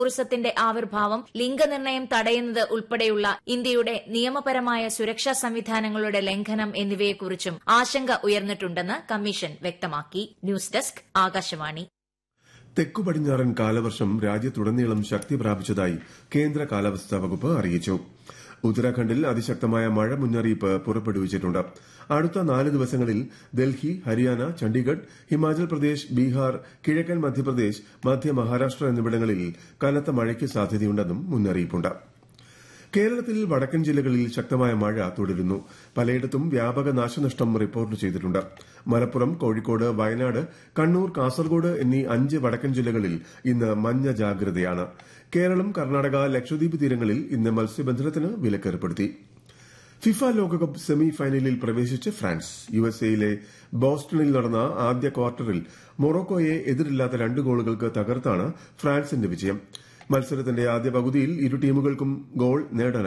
ടൂറിസത്തിന്റെ ആവിർഭാവം, ലിംഗനിർണ്ണയം തടയുന്നത് ഉൾപ്പെടെയുള്ള ഇന്ത്യയുടെ നിയമപരമായ സുരക്ഷാ സംവിധാനങ്ങളുടെ ലംഘനം എന്നിവയെക്കുറിച്ചും ആശങ്ക ഉയർന്നിട്ടുണ്ടെന്ന് കമ്മീഷൻ വ്യക്തമാക്കി. News desk Akashvani. തെക്കു പടിഞ്ഞാറൻ കാലവർഷം രാജ്യത്തുടനീളം ശക്തി പ്രാപിച്ചതായി കേന്ദ്ര കാലാവസ്ഥാ വകുപ്പ് അറിയിച്ചു. ഉത്തരാഖണ്ഡിൽ അതിശക്തമായ മഴ മുന്നറിയിപ്പ് പുറപ്പെടുവിച്ചിട്ടുണ്ട്. അടുത്ത 4 ദിവസങ്ങളിൽ ഡൽഹി, ഹരിയാന, ചണ്ഡീഗഡ്, ഹിമാചൽ പ്രദേശ്, ബീഹാർ, കിഴക്കൻ മധ്യപ്രദേശ്, മധ്യ മഹാരാഷ്ട്ര എന്നിവിടങ്ങളിൽ കനത്ത മഴയ്ക്ക് സാധ്യതയുണ്ടെന്നും മുന്നറിയിപ്പുണ്ട്. കേരളത്തിൽ വടക്കൻ ജില്ലകളിൽ ശക്തമായ മഴ തുടരുന്നു. പലയിടത്തും വ്യാപക നാശനഷ്ടം റിപ്പോർട്ട് ചെയ്തിട്ടുണ്ട്. മലപ്പുറം, കോഴിക്കോട്, വയനാട്, കണ്ണൂർ, കാസർഗോഡ് എന്നീ 5 വടക്കൻ ജില്ലകളിൽ ഇന്ന് മഞ്ഞ ജാഗ്രതയാണ്. കേരളം, കർണാടക, ലക്ഷദ്വീപ് തീരങ്ങളിൽ ഇന്ന് മത്സ്യബന്ധനത്തിന് വിലക്കേർപ്പെടുത്തി. ഫിഫ ലോകകപ്പ് സെമി ഫൈനലിൽ പ്രവേശിച്ച് ഫ്രാൻസ്. യുഎസ്എയിലെ ബോസ്റ്റണിൽ നടന്ന ആദ്യ ക്വാർട്ടറിൽ മൊറോക്കോയെ എതിരില്ലാത്ത 2 ഗോളുകൾക്ക് തകർത്താണ് ഫ്രാൻസിന്റെ വിജയം. മത്സരത്തിന്റെ ആദ്യ പകുതിയിൽ ഇരു ടീമുകൾക്കും ഗോൾ നേടാൻ